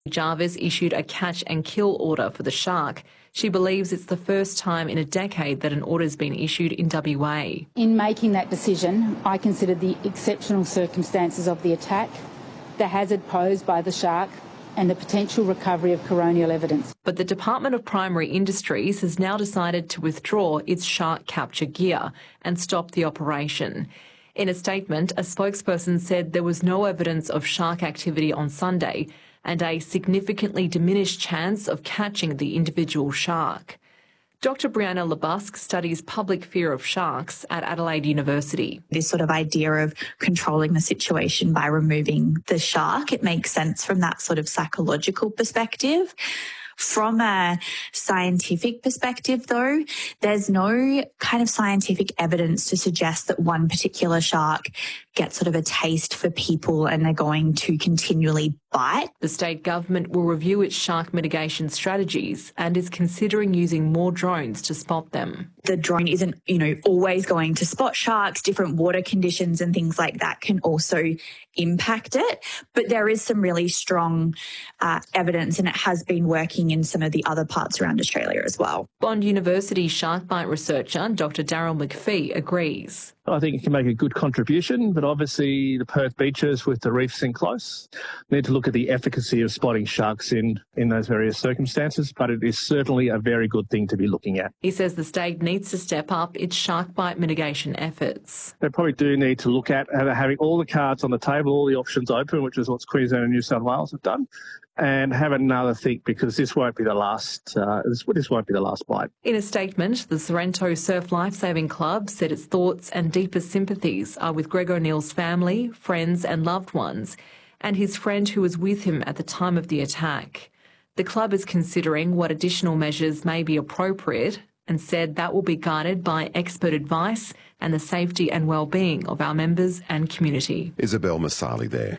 Jarvis issued a catch and kill order for the shark. She believes it's the first time in a decade that an order's been issued in WA. In making that decision, I considered the exceptional circumstances of the attack, the hazard posed by the shark, and the potential recovery of coronial evidence. But the Department of Primary Industries has now decided to withdraw its shark capture gear and stop the operation. In a statement, a spokesperson said there was no evidence of shark activity on Sunday and a significantly diminished chance of catching the individual shark. Dr Brianna Lebusk studies public fear of sharks at Adelaide University. This sort of idea of controlling the situation by removing the shark, it makes sense from that sort of psychological perspective. From a scientific perspective, though, there's no kind of scientific evidence to suggest that one particular shark gets sort of a taste for people and they're going to continually bite. The state government will review its shark mitigation strategies and is considering using more drones to spot them. The drone isn't, always going to spot sharks. Different water conditions and things like that can also impact it. But there is some really strong evidence, and it has been working in some of the other parts around Australia as well. Bond University shark bite researcher Dr Daryl McPhee agrees. I think it can make a good contribution, but obviously the Perth beaches with the reefs in close need to look at the efficacy of spotting sharks in those various circumstances, but it is certainly a very good thing to be looking at. He says the state needs to step up its shark bite mitigation efforts. They probably do need to look at having all the cards on the table, all the options open, which is what Queensland and New South Wales have done, and have another think, because this won't be the last. This won't be the last bite. In a statement, the Sorrento Surf Lifesaving Club said its thoughts and deepest sympathies are with Greg O'Neill's family, friends and loved ones, and his friend who was with him at the time of the attack. The club is considering what additional measures may be appropriate and said that will be guided by expert advice and the safety and well-being of our members and community. Isabel Masali there.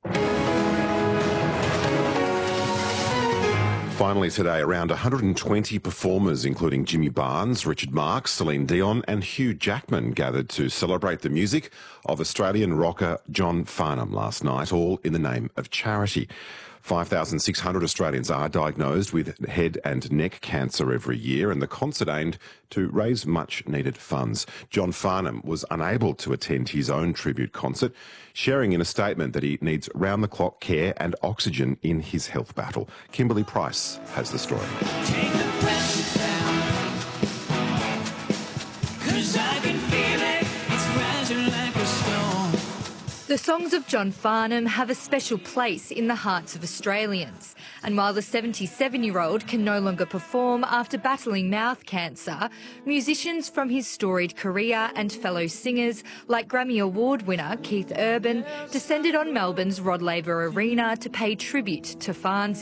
Finally today, around 120 performers, including Jimmy Barnes, Richard Marx, Celine Dion and Hugh Jackman, gathered to celebrate the music of Australian rocker John Farnham last night, all in the name of charity. 5,600 Australians are diagnosed with head and neck cancer every year, and the concert aimed to raise much-needed funds. John Farnham was unable to attend his own tribute concert, sharing in a statement that he needs round-the-clock care and oxygen in his health battle. Kimberly Price has the story. Take the pressure down, 'cause I can feel it, it's rising like a storm. The songs of John Farnham have a special place in the hearts of Australians. And while the 77-year-old can no longer perform after battling mouth cancer, musicians from his storied career and fellow singers like Grammy Award winner Keith Urban descended on Melbourne's Rod Laver Arena to pay tribute to Farnsy.